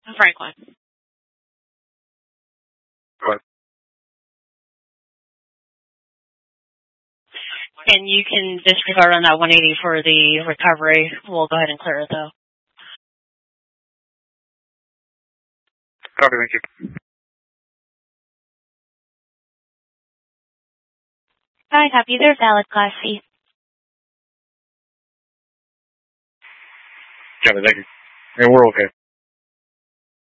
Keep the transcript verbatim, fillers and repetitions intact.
Franklin. What? And you can disregard on that one eighty for the recovery. We'll go ahead and clear it, though. Copy, thank you. Hi, copy. They're valid Class C. Copy, thank you. And we're okay.